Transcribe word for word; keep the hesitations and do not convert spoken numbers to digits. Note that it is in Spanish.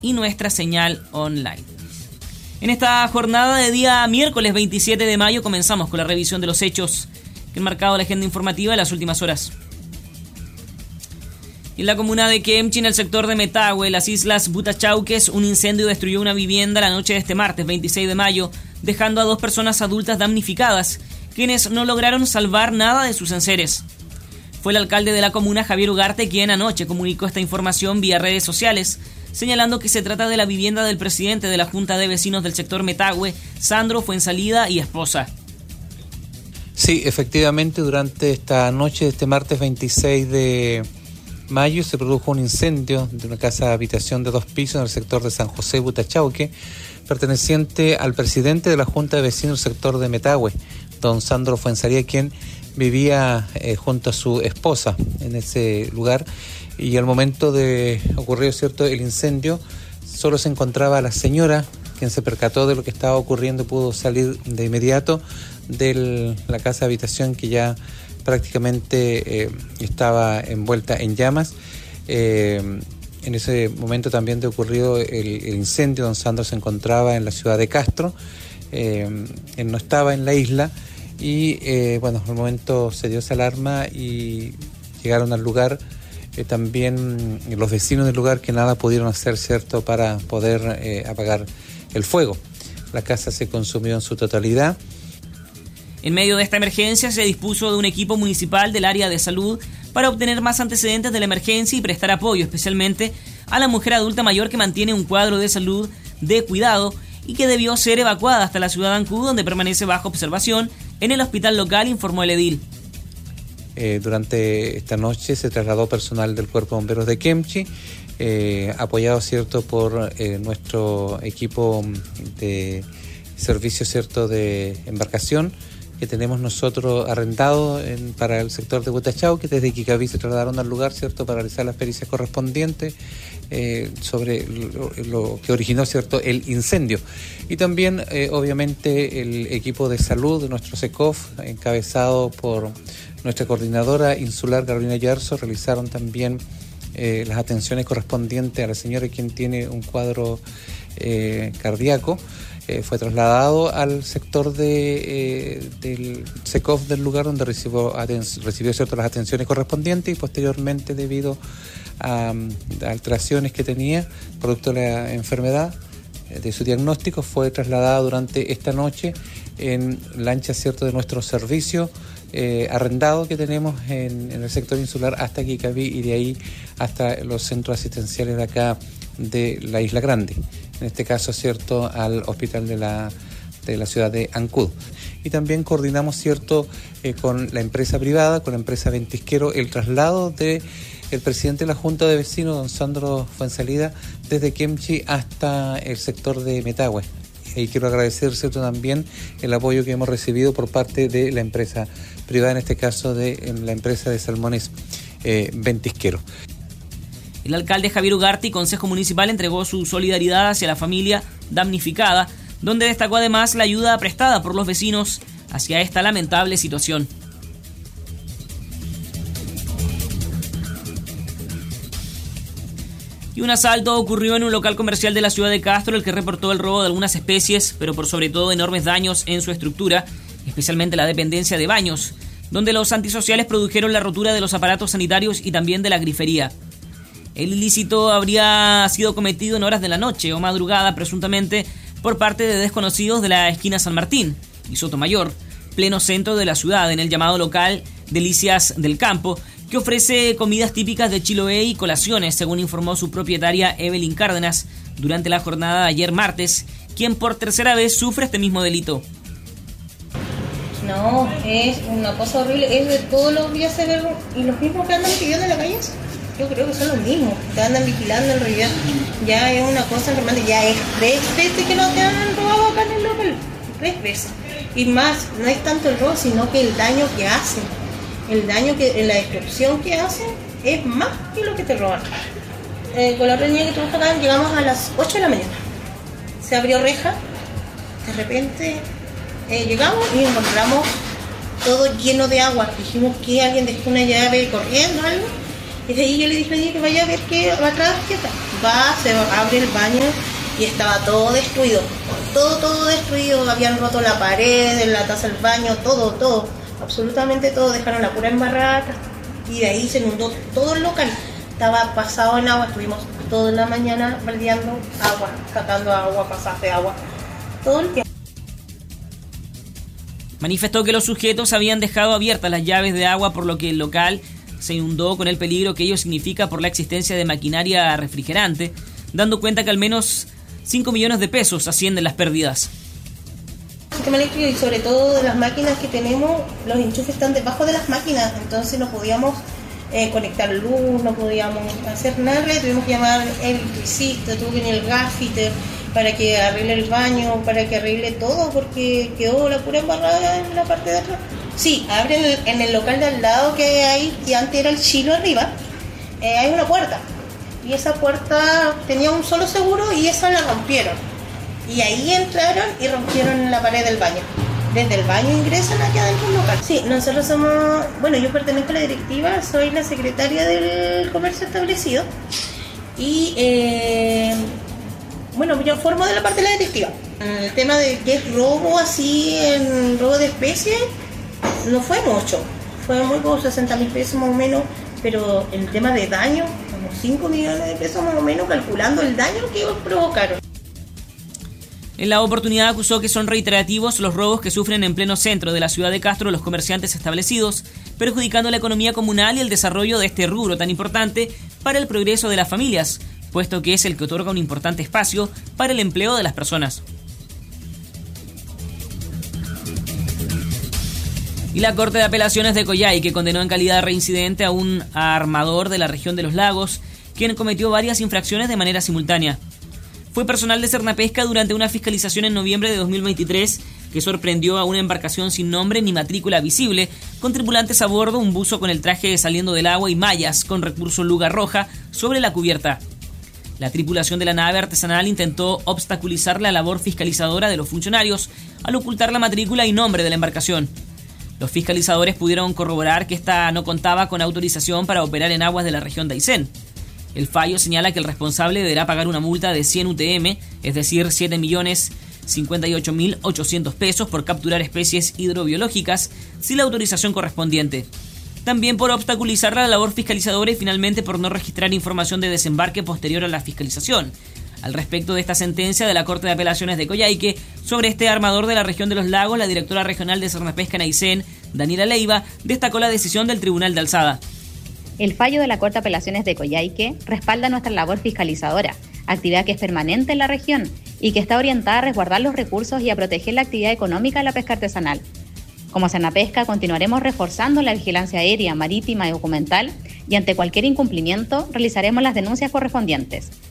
y nuestra señal online. En esta jornada de día miércoles veintisiete de mayo comenzamos con la revisión de los hechos que han marcado la agenda informativa de las últimas horas. En la comuna de Kemchi, en el sector de Metahue, las islas Butachauques, un incendio destruyó una vivienda la noche de este martes veintiséis de mayo, dejando a dos personas adultas damnificadas, quienes no lograron salvar nada de sus enseres. Fue el alcalde de la comuna, Javier Ugarte, quien anoche comunicó esta información vía redes sociales, señalando que se trata de la vivienda del presidente de la Junta de Vecinos del sector Metahue, Sandro Fuensalida, y esposa. Sí, efectivamente, durante esta noche de este martes veintiséis de mayo se produjo un incendio de una casa de habitación de dos pisos en el sector de San José Butachauque, perteneciente al presidente de la Junta de Vecinos del sector de Metahue, don Sandro Fuensalida, quien vivía eh, junto a su esposa en ese lugar. Y al momento de ocurrir, ¿cierto?, el incendio, solo se encontraba la señora, quien se percató de lo que estaba ocurriendo y pudo salir de inmediato de la casa de habitación, que ya prácticamente eh, estaba envuelta en llamas. Eh, en ese momento también de ocurrido el, el incendio, don Sandro se encontraba en la ciudad de Castro, eh, él no estaba en la isla, y eh, bueno, al momento se dio esa alarma y llegaron al lugar. Eh, también los vecinos del lugar, que nada pudieron hacer, ¿cierto?, para poder eh, apagar el fuego. La casa se consumió en su totalidad. En medio de esta emergencia se dispuso de un equipo municipal del área de salud para obtener más antecedentes de la emergencia y prestar apoyo especialmente a la mujer adulta mayor que mantiene un cuadro de salud de cuidado y que debió ser evacuada hasta la ciudad de Ancud, donde permanece bajo observación en el hospital local, informó el edil. Eh, durante esta noche se trasladó personal del Cuerpo de Bomberos de Kemchi, eh, apoyado, cierto, por eh, nuestro equipo de servicio, cierto, de embarcación que tenemos nosotros arrendado en, para el sector de Butachauque. Desde Iquicaví se trasladaron al lugar, cierto, para realizar las pericias correspondientes eh, sobre lo, lo que originó, cierto, el incendio. Y también, eh, obviamente, el equipo de salud de nuestro SECOF, encabezado por nuestra coordinadora insular Carolina Yarzo, realizaron también eh, las atenciones correspondientes a la señora, quien tiene un cuadro eh, cardíaco. Eh, fue trasladado al sector de, eh, del SECOF del lugar, donde recibió, aten- recibió cierto, las atenciones correspondientes, y posteriormente, debido a, a alteraciones que tenía producto de la enfermedad, eh, de su diagnóstico, fue trasladado durante esta noche en lancha, cierto, de nuestro servicio eh, arrendado que tenemos en, en el sector insular hasta Iquicaví, y de ahí hasta los centros asistenciales de acá de la Isla Grande, en este caso, cierto, al hospital de la, de la ciudad de Ancud. Y también coordinamos, cierto, eh, con la empresa privada, con la empresa Ventisquero, el traslado de el presidente de la Junta de Vecinos, don Sandro Fuensalida, desde Kemchi hasta el sector de Metahue. Y quiero agradecer, cierto, también el apoyo que hemos recibido por parte de la empresa privada, en este caso de la empresa de salmones eh, Ventisquero. El alcalde Javier Ugarte y Consejo Municipal entregó su solidaridad hacia la familia damnificada, donde destacó además la ayuda prestada por los vecinos hacia esta lamentable situación. Y un asalto ocurrió en un local comercial de la ciudad de Castro, el que reportó el robo de algunas especies, pero por sobre todo enormes daños en su estructura, especialmente la dependencia de baños, donde los antisociales produjeron la rotura de los aparatos sanitarios y también de la grifería. El ilícito habría sido cometido en horas de la noche o madrugada, presuntamente por parte de desconocidos de la esquina San Martín y Sotomayor, pleno centro de la ciudad, en el llamado local Delicias del Campo, que ofrece comidas típicas de Chiloé y colaciones, según informó su propietaria Evelyn Cárdenas durante la jornada de ayer martes, quien por tercera vez sufre este mismo delito. No, es una cosa horrible, es de todos los días se ve, y los mismos que andan pidiendo en la calle, yo creo que son los mismos, que andan vigilando en realidad, ya es una cosa alarmante, ya es tres veces que nos han robado acá en el local, tres veces, y más, no es tanto el robo, sino que el daño que hacen, el daño que, la destrucción que hacen, es más que lo que te roban. Eh, con la reunión que tuvimos acá, llegamos a las ocho de la mañana, se abrió reja, de repente eh, llegamos y encontramos todo lleno de agua. Dijimos que alguien dejó una llave corriendo, algo, Y de ahí yo le dije, oye, que vaya a ver qué va atrás, qué está. Va, se abre el baño y estaba todo destruido, todo, todo destruido, habían roto la pared, la taza del baño, todo, todo, absolutamente todo, dejaron la pura embarrada y de ahí se inundó todo el local, estaba pasado en agua, estuvimos toda la mañana baldeando agua, sacando agua, pasaje de agua, todo el tiempo. Manifestó que los sujetos habían dejado abiertas las llaves de agua, por lo que el local se inundó, con el peligro que ello significa por la existencia de maquinaria refrigerante, dando cuenta que al menos cinco millones de pesos ascienden las pérdidas. El sistema eléctrico y sobre todo de las máquinas que tenemos, los enchufes están debajo de las máquinas, entonces no podíamos eh, conectar luz, no podíamos hacer nada, tuvimos que llamar al electricista, tuvo que venir el gasfitter para que arregle el baño, para que arregle todo, porque quedó la pura embarrada en la parte de atrás. Sí, abren el, en el local de al lado que hay, que antes era el chilo arriba, eh, hay una puerta. Y esa puerta tenía un solo seguro y esa la rompieron. Y ahí entraron y rompieron la pared del baño. Desde el baño ingresan aquí adentro del local. Sí, nosotros somos, bueno, yo pertenezco a la directiva, soy la secretaria del comercio establecido. Y, eh, bueno, yo formo de la parte de la directiva. El tema de que es robo así, en robo de especies, no fue mucho. Fue muy poco, sesenta mil pesos más o menos. Pero el tema de daño, como cinco millones de pesos más o menos, calculando el daño que provocaron. En la oportunidad acusó que son reiterativos los robos que sufren en pleno centro de la ciudad de Castro los comerciantes establecidos, perjudicando la economía comunal y el desarrollo de este rubro tan importante para el progreso de las familias, puesto que es el que otorga un importante espacio para el empleo de las personas. Y la Corte de Apelaciones de Coyhaique condenó en calidad de reincidente a un armador de la región de los lagos, quien cometió varias infracciones de manera simultánea. Fue personal de Cernapesca durante una fiscalización en noviembre de dos mil veintitrés que sorprendió a una embarcación sin nombre ni matrícula visible, con tripulantes a bordo, un buzo con el traje saliendo del agua y mallas con recurso luga roja sobre la cubierta. La tripulación de la nave artesanal intentó obstaculizar la labor fiscalizadora de los funcionarios al ocultar la matrícula y nombre de la embarcación. Los fiscalizadores pudieron corroborar que esta no contaba con autorización para operar en aguas de la región de Aysén. El fallo señala que el responsable deberá pagar una multa de cien U T M, es decir, siete millones cincuenta y ocho mil ochocientos pesos por capturar especies hidrobiológicas sin la autorización correspondiente. También por obstaculizar la labor fiscalizadora y finalmente por no registrar información de desembarque posterior a la fiscalización. Al respecto de esta sentencia de la Corte de Apelaciones de Coyhaique sobre este armador de la región de los lagos, la directora regional de Cernapesca en Aysén, Daniela Leiva, destacó la decisión del Tribunal de Alzada. El fallo de la Corte de Apelaciones de Coyhaique respalda nuestra labor fiscalizadora, actividad que es permanente en la región y que está orientada a resguardar los recursos y a proteger la actividad económica de la pesca artesanal. Como Cernapesca continuaremos reforzando la vigilancia aérea, marítima y documental y ante cualquier incumplimiento realizaremos las denuncias correspondientes.